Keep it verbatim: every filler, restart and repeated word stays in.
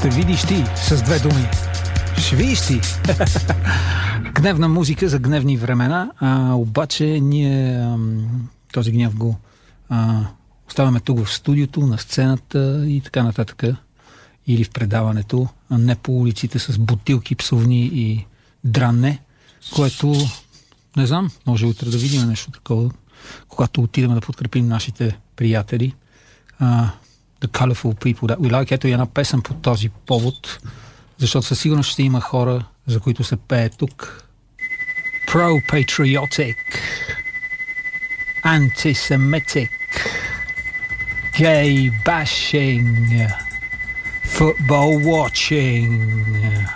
Ще видиш ти с две думи. Ще видиш ти. Гневна музика за гневни времена, а, обаче ние ам, този гняв го а, оставяме тук в студиото, на сцената и така нататък. Или в предаването, а не по улиците с бутилки, псовни и дранне, което, не знам, може утре да видим нещо такова, когато отидем да подкрепим нашите приятели. Uh, The Colorful People That We Like. Ето и една песен по този повод, защото със сигурност ще има хора, за които се пее тук. Pro-patriotic, anti-Semitic, gay bashing, football watching.